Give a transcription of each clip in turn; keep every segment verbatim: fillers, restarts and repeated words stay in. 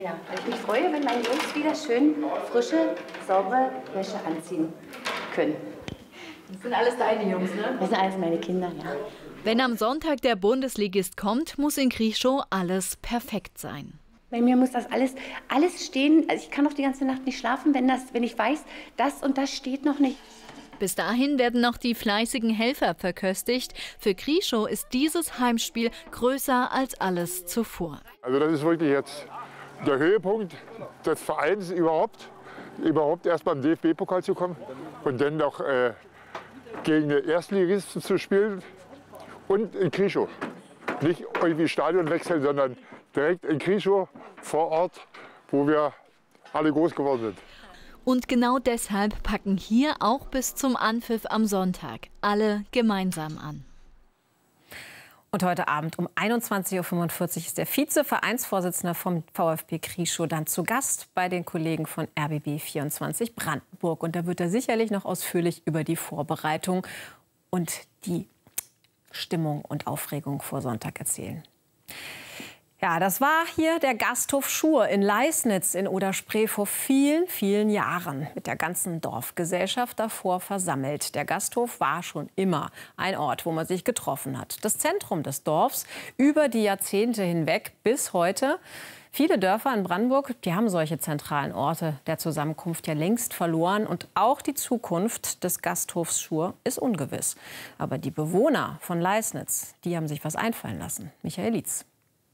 Ja, weil ich mich freue, wenn meine Jungs wieder schön frische, saubere Wäsche anziehen können. Das sind alles deine Jungs, ne? Das sind alles meine Kinder, ja. Wenn am Sonntag der Bundesligist kommt, muss in Krieschow alles perfekt sein. Bei mir muss das alles, alles stehen. Also ich kann auch die ganze Nacht nicht schlafen, wenn, das, wenn ich weiß, das und das steht noch nicht. Bis dahin werden noch die fleißigen Helfer verköstigt. Für Krieschow ist dieses Heimspiel größer als alles zuvor. Also das ist wirklich jetzt der Höhepunkt des Vereins überhaupt, überhaupt erst beim D F B-Pokal zu kommen und dann noch äh, gegen den Erstligisten zu spielen und in Krieschow. Nicht irgendwie Stadion wechseln, sondern direkt in Krieschow vor Ort, wo wir alle groß geworden sind. Und genau deshalb packen hier auch bis zum Anpfiff am Sonntag alle gemeinsam an. Und heute Abend um einundzwanzig Uhr fünfundvierzig ist der Vize-Vereinsvorsitzende vom VfB Krieschow dann zu Gast bei den Kollegen von R B B vierundzwanzig Brandenburg. Und da wird er sicherlich noch ausführlich über die Vorbereitung und die Stimmung und Aufregung vor Sonntag erzählen. Ja, das war hier der Gasthof Schur in Leisnitz in Oder-Spree vor vielen, vielen Jahren mit der ganzen Dorfgesellschaft davor versammelt. Der Gasthof war schon immer ein Ort, wo man sich getroffen hat. Das Zentrum des Dorfs über die Jahrzehnte hinweg bis heute. Viele Dörfer in Brandenburg, die haben solche zentralen Orte der Zusammenkunft ja längst verloren. Und auch die Zukunft des Gasthofs Schur ist ungewiss. Aber die Bewohner von Leisnitz, die haben sich was einfallen lassen. Michael Lietz.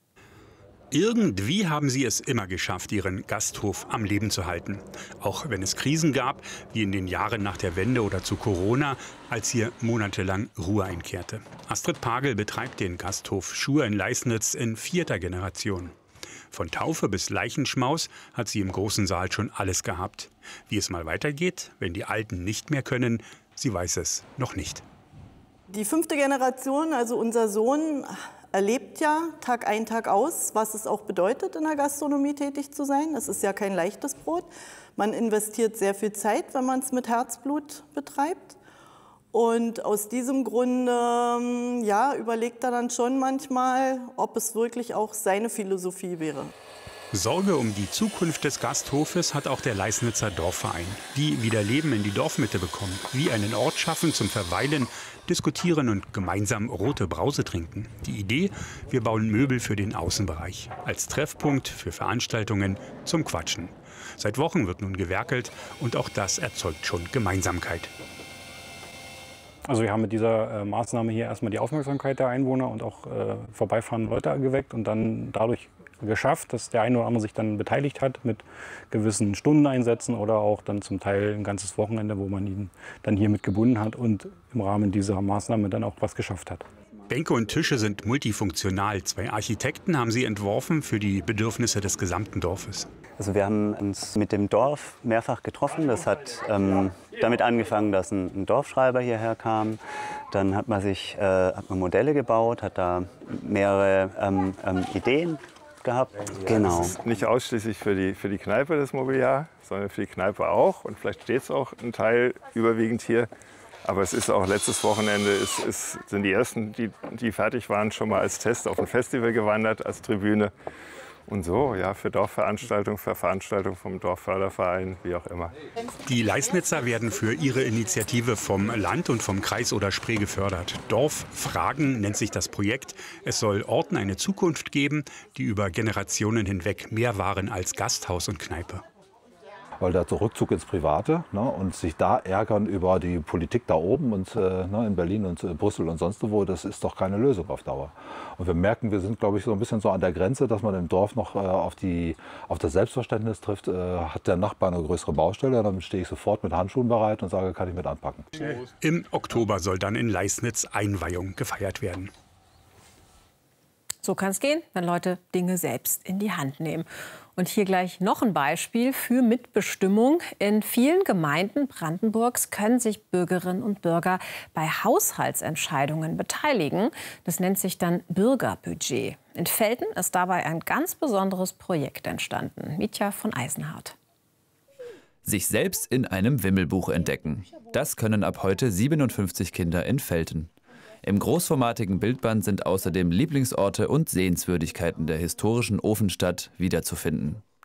Irgendwie haben sie es immer geschafft, ihren Gasthof am Leben zu halten. Auch wenn es Krisen gab, wie in den Jahren nach der Wende oder zu Corona, als hier monatelang Ruhe einkehrte. Astrid Pagel betreibt den Gasthof Schur in Leisnitz in vierter Generation. Von Taufe bis Leichenschmaus hat sie im großen Saal schon alles gehabt. Wie es mal weitergeht, wenn die Alten nicht mehr können, sie weiß es noch nicht. Die fünfte Generation, also unser Sohn, erlebt ja Tag ein, Tag aus, was es auch bedeutet, in der Gastronomie tätig zu sein. Es ist ja kein leichtes Brot. Man investiert sehr viel Zeit, wenn man es mit Herzblut betreibt. Und aus diesem Grunde ja, überlegt er dann schon manchmal, ob es wirklich auch seine Philosophie wäre. Sorge um die Zukunft des Gasthofes hat auch der Leisnitzer Dorfverein. Die wieder Leben in die Dorfmitte bekommen, wie einen Ort schaffen zum Verweilen, diskutieren und gemeinsam rote Brause trinken. Die Idee, wir bauen Möbel für den Außenbereich, als Treffpunkt für Veranstaltungen zum Quatschen. Seit Wochen wird nun gewerkelt und auch das erzeugt schon Gemeinsamkeit. Also wir haben mit dieser äh, Maßnahme hier erstmal die Aufmerksamkeit der Einwohner und auch äh, vorbeifahrende Leute geweckt und dann dadurch geschafft, dass der eine oder andere sich dann beteiligt hat mit gewissen Stundeneinsätzen oder auch dann zum Teil ein ganzes Wochenende, wo man ihn dann hier mit gebunden hat und im Rahmen dieser Maßnahme dann auch was geschafft hat. Bänke und Tische sind multifunktional. Zwei Architekten haben sie entworfen für die Bedürfnisse des gesamten Dorfes. Also wir haben uns mit dem Dorf mehrfach getroffen. Das hat ähm, damit angefangen, dass ein, ein Dorfschreiber hierher kam. Dann hat man sich äh, hat man Modelle gebaut, hat da mehrere ähm, ähm, Ideen gehabt. Genau. Das ist nicht ausschließlich für die, für die Kneipe das Mobiliar, sondern für die Kneipe auch. Und vielleicht steht es auch ein Teil überwiegend hier. Aber es ist auch letztes Wochenende, ist, ist, sind die ersten, die, die fertig waren, schon mal als Test auf ein Festival gewandert, als Tribüne. Und so, ja, für Dorfveranstaltungen, für Veranstaltungen vom Dorfförderverein, wie auch immer. Die Leisnitzer werden für ihre Initiative vom Land und vom Kreis Oder-Spree gefördert. Dorffragen nennt sich das Projekt. Es soll Orten eine Zukunft geben, die über Generationen hinweg mehr waren als Gasthaus und Kneipe. Weil der Rückzug ins Private, ne, und sich da ärgern über die Politik da oben und äh, ne, in Berlin und äh, Brüssel und sonst wo, das ist doch keine Lösung auf Dauer. Und wir merken, wir sind, glaube ich, so ein bisschen so an der Grenze, dass man im Dorf noch äh, auf, die, auf das Selbstverständnis trifft. Äh, hat der Nachbar eine größere Baustelle, dann stehe ich sofort mit Handschuhen bereit und sage, kann ich mit anpacken. Im Oktober soll dann in Leisnitz Einweihung gefeiert werden. So kann es gehen, wenn Leute Dinge selbst in die Hand nehmen. Und hier gleich noch ein Beispiel für Mitbestimmung. In vielen Gemeinden Brandenburgs können sich Bürgerinnen und Bürger bei Haushaltsentscheidungen beteiligen. Das nennt sich dann Bürgerbudget. In Velten ist dabei ein ganz besonderes Projekt entstanden. Mitja von Eisenhardt. Sich selbst in einem Wimmelbuch entdecken. Das können ab heute siebenundfünfzig Kinder in Velten. Im großformatigen Bildband sind außerdem Lieblingsorte und Sehenswürdigkeiten der historischen Ofenstadt wiederzufinden.